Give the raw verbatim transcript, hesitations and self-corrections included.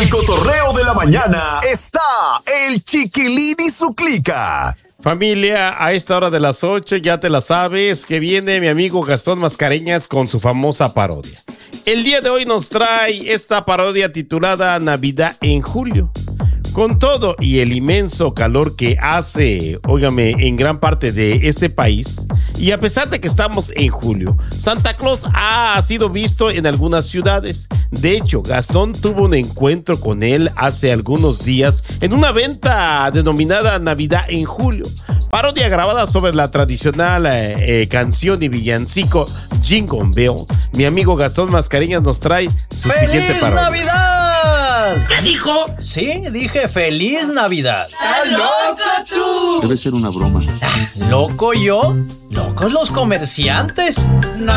el cotorreo de la mañana está el Chiquilín y su clica. Familia, a esta hora de las ocho ya te la sabes que viene mi amigo Gastón Mascareñas con su famosa parodia. El día de hoy nos trae esta parodia titulada Navidad en Julio. Con todo y el inmenso calor que hace, óigame, en gran parte de este país, y a pesar de que estamos en julio, Santa Claus ha sido visto en algunas ciudades. De hecho, Gastón tuvo un encuentro con él hace algunos días en una venta denominada Navidad en Julio, parodia grabada sobre la tradicional eh, eh, canción y villancico Jingle Bell. Mi amigo Gastón Mascareñas nos trae su siguiente parodia. ¡Feliz Navidad! ¿Qué dijo? Sí, dije ¡Feliz Navidad! ¡Estás loco tú! Debe ser una broma. ¿Loco yo? ¿Locos los comerciantes?